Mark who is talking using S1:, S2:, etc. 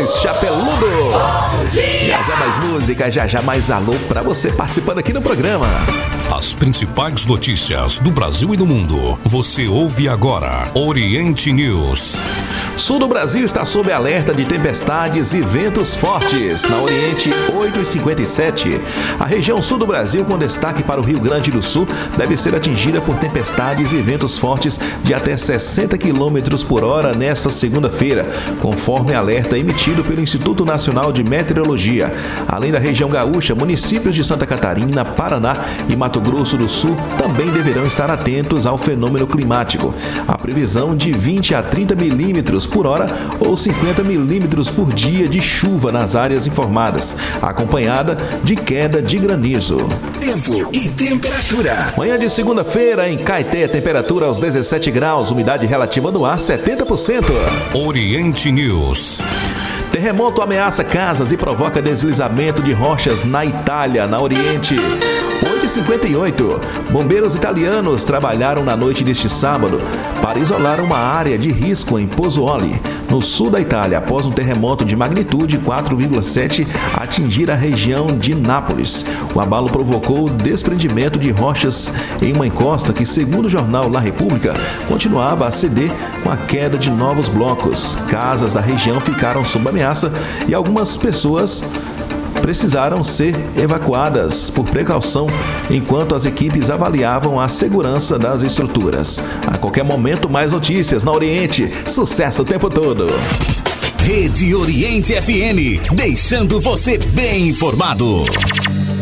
S1: mais chapeludo. Já já mais música, já já mais alô pra você participando aqui no programa.
S2: As principais notícias do Brasil e do mundo. Você ouve agora Oriente News.
S1: Sul do Brasil está sob alerta de tempestades e ventos fortes. Na Oriente, 8h57. A região sul do Brasil, com destaque para o Rio Grande do Sul, deve ser atingida por tempestades e ventos fortes de até 60 km por hora nesta segunda-feira, conforme alerta emitido pelo Instituto Nacional de Meteorologia. Além da região gaúcha, municípios de Santa Catarina, Paraná e Mato Grosso do Sul também deverão estar atentos ao fenômeno climático. A previsão de 20 a 30 milímetros por hora ou 50 milímetros por dia de chuva nas áreas informadas, acompanhada de queda de granizo.
S3: Tempo e temperatura.
S1: Manhã de segunda-feira em Caeté, temperatura aos 17 graus, umidade relativa do ar 70%.
S2: Oriente News.
S1: Terremoto ameaça casas e provoca deslizamento de rochas na Itália, na Oriente. 8h58. Bombeiros italianos trabalharam na noite deste sábado para isolar uma área de risco em Pozzuoli, no sul da Itália, após um terremoto de magnitude 4,7 atingir a região de Nápoles. O abalo provocou o desprendimento de rochas em uma encosta que, segundo o jornal La Repubblica, continuava a ceder com a queda de novos blocos. Casas da região ficaram sob ameaça e algumas pessoas precisaram ser evacuadas por precaução enquanto as equipes avaliavam a segurança das estruturas. A qualquer momento, mais notícias na Oriente. Sucesso o tempo todo.
S3: Rede Oriente FM, deixando você bem informado.